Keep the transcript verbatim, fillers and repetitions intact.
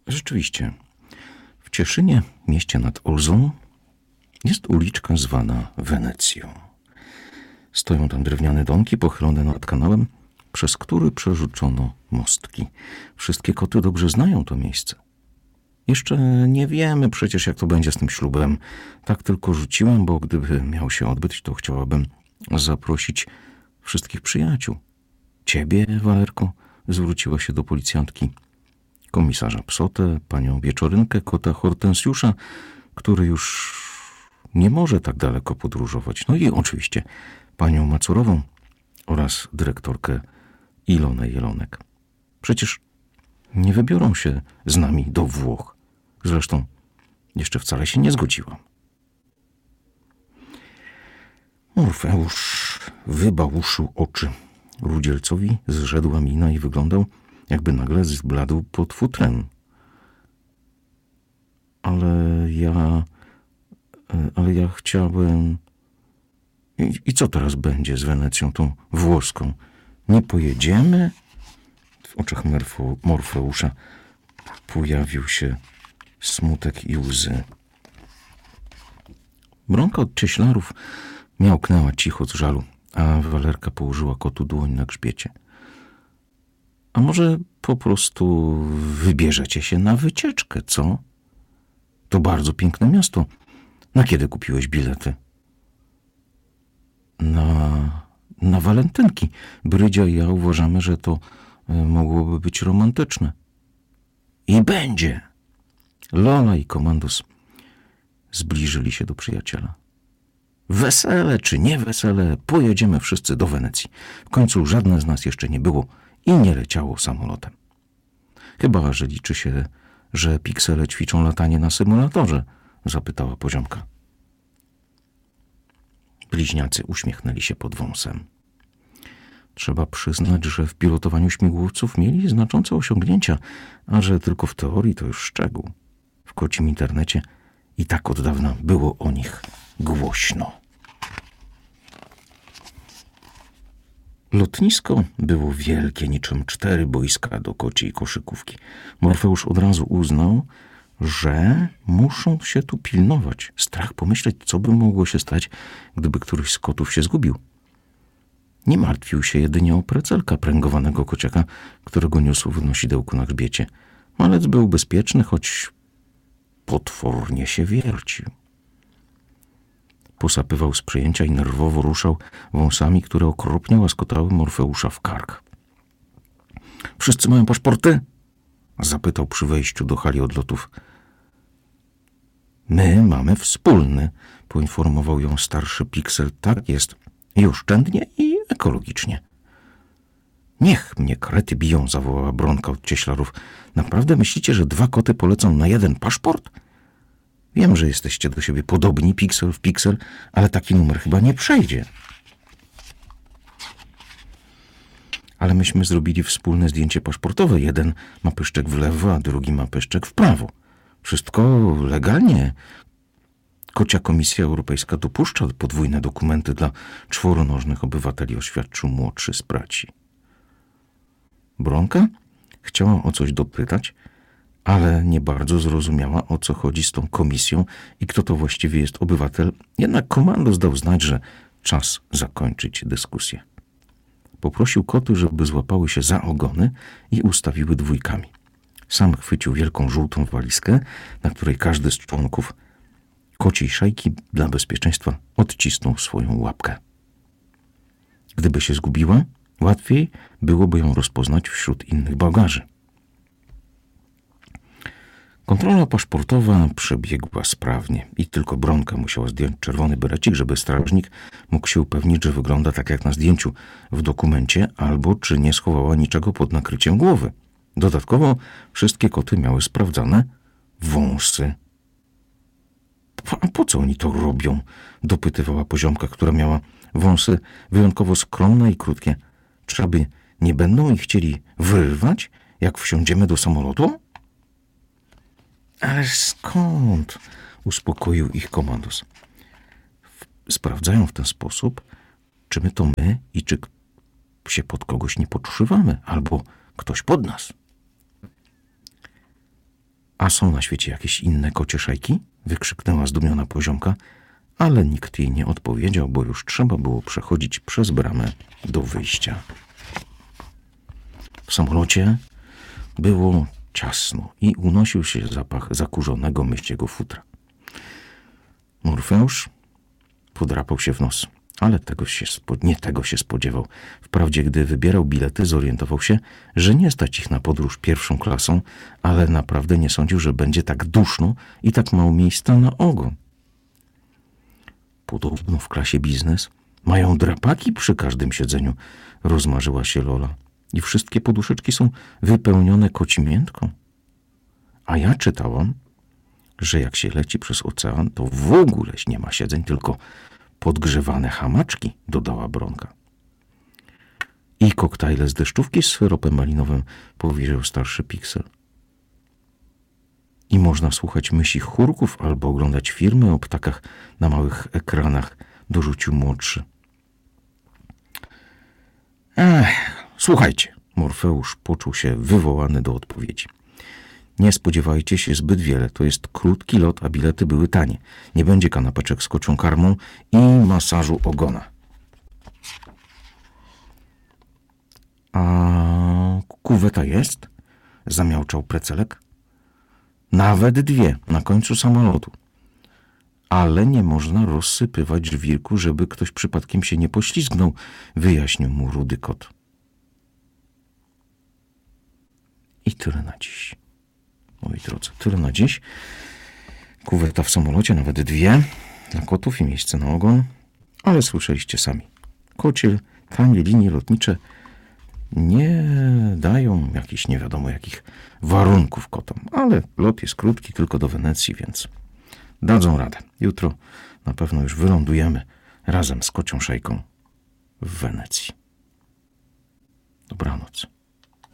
Rzeczywiście, w Cieszynie, mieście nad Olzą, jest uliczka zwana Wenecją. Stoją tam drewniane domki pochylone nad kanałem, przez który przerzucono mostki. Wszystkie koty dobrze znają to miejsce. Jeszcze nie wiemy przecież, jak to będzie z tym ślubem. Tak tylko rzuciłem, bo gdyby miał się odbyć, to chciałabym zaprosić wszystkich przyjaciół. Ciebie, Walerko, zwróciła się do policjantki, komisarza Psotę, panią Wieczorynkę, kota Hortensjusza, który już nie może tak daleko podróżować. No i oczywiście panią Macurową oraz dyrektorkę Ilonę Jelonek. Przecież nie wybiorą się z nami do Włoch. Zresztą jeszcze wcale się nie zgodziłam. Morfeusz wybałuszył oczy. Rudzielcowi zrzedła mina i wyglądał, jakby nagle zbladł pod futrem. Ale ja... Ale ja chciałem... I, i co teraz będzie z Wenecją, tą włoską? Nie pojedziemy? W oczach Morfeu, Morfeusza pojawił się smutek i łzy. Bronka od cieślarów miałknęła cicho z żalu, a Walerka położyła kotu dłoń na grzbiecie. A może po prostu wybierzecie się na wycieczkę, co? To bardzo piękne miasto. Na kiedy kupiłeś bilety? Na, na walentynki. Brydzia i ja uważamy, że to mogłoby być romantyczne. I będzie. Lola i Komandos zbliżyli się do przyjaciela. Wesele czy nie wesele, pojedziemy wszyscy do Wenecji. W końcu żadne z nas jeszcze nie było i nie leciało samolotem. Chyba, że liczy się, że piksele ćwiczą latanie na symulatorze, zapytała Poziomka. Bliźniacy uśmiechnęli się pod wąsem. Trzeba przyznać, że w pilotowaniu śmigłowców mieli znaczące osiągnięcia, a że tylko w teorii to już szczegół. W kocim internecie i tak od dawna było o nich głośno. Lotnisko było wielkie, niczym cztery boiska do kociej koszykówki. Morfeusz od razu uznał, że muszą się tu pilnować. Strach pomyśleć, co by mogło się stać, gdyby któryś z kotów się zgubił. Nie martwił się jedynie o precelka pręgowanego kociaka, którego niósł w nosidełku na grzbiecie. Malec był bezpieczny, choć potwornie się wiercił. Posapywał z przejęcia i nerwowo ruszał wąsami, które okropnie łaskotały Morfeusza w kark. Wszyscy mają paszporty? Zapytał przy wejściu do hali odlotów. My mamy wspólny, poinformował ją starszy piksel. Tak jest, i oszczędnie i ekologicznie. Niech mnie krety biją, zawołała Bronka od cieślarów. Naprawdę myślicie, że dwa koty polecą na jeden paszport? Wiem, że jesteście do siebie podobni, piksel w piksel, ale taki numer chyba nie przejdzie. Ale myśmy zrobili wspólne zdjęcie paszportowe. Jeden ma pyszczek w lewo, a drugi ma pyszczek w prawo. Wszystko legalnie. Kocia Komisja Europejska dopuszcza podwójne dokumenty dla czworonożnych obywateli, oświadczył młodszy z braci. Bronka chciała o coś dopytać, ale nie bardzo zrozumiała, o co chodzi z tą komisją i kto to właściwie jest obywatel. Jednak Komandos dał znać, że czas zakończyć dyskusję. Poprosił koty, żeby złapały się za ogony i ustawiły dwójkami. Sam chwycił wielką żółtą walizkę, na której każdy z członków kociej szajki dla bezpieczeństwa odcisnął swoją łapkę. Gdyby się zgubiła, łatwiej byłoby ją rozpoznać wśród innych bagaży. Kontrola paszportowa przebiegła sprawnie i tylko Bronka musiała zdjąć czerwony berecik, żeby strażnik mógł się upewnić, że wygląda tak jak na zdjęciu w dokumencie albo czy nie schowała niczego pod nakryciem głowy. Dodatkowo wszystkie koty miały sprawdzane wąsy. A po co oni to robią? Dopytywała Poziomka, która miała wąsy wyjątkowo skromne i krótkie. Czy aby nie będą ich chcieli wyrwać, jak wsiądziemy do samolotu? Ale skąd? Uspokoił ich Komandos. Sprawdzają w ten sposób, czy my to my i czy się pod kogoś nie podszywamy, albo ktoś pod nas. A są na świecie jakieś inne kocie szajki? Wykrzyknęła zdumiona Poziomka, ale nikt jej nie odpowiedział, bo już trzeba było przechodzić przez bramę do wyjścia. W samolocie było ciasno i unosił się zapach zakurzonego myściego futra. Morfeusz podrapał się w nos, ale tego się spo... nie tego się spodziewał. Wprawdzie, gdy wybierał bilety, zorientował się, że nie stać ich na podróż pierwszą klasą, ale naprawdę nie sądził, że będzie tak duszno i tak mało miejsca na ogon. Podobno w klasie biznes mają drapaki przy każdym siedzeniu, rozmarzyła się Lola. I wszystkie poduszeczki są wypełnione kocimiętką. A ja czytałam, że jak się leci przez ocean, to w ogóle nie ma siedzeń, tylko podgrzewane hamaczki, dodała Bronka. I koktajle z deszczówki z syropem malinowym, powiedział starszy Piksel. I można słuchać mysich chórków albo oglądać filmy o ptakach na małych ekranach, dorzucił młodszy. Ech, słuchajcie, Morfeusz poczuł się wywołany do odpowiedzi. Nie spodziewajcie się zbyt wiele, to jest krótki lot, a bilety były tanie. Nie będzie kanapeczek z kocią karmą i masażu ogona. A kuweta jest? Zamiałczał Precelek. Nawet dwie, na końcu samolotu. Ale nie można rozsypywać żwirku, żeby ktoś przypadkiem się nie poślizgnął, wyjaśnił mu rudy kot. I tyle na dziś. Moi drodzy, tyle na dziś. Kuweta w samolocie, nawet dwie, dla kotów i miejsce na ogon. Ale słyszeliście sami. Kocie, tanie linie lotnicze nie dają jakichś nie wiadomo jakich warunków kotom. Ale lot jest krótki, tylko do Wenecji, więc dadzą radę. Jutro na pewno już wylądujemy razem z kocią szajką w Wenecji. Dobranoc.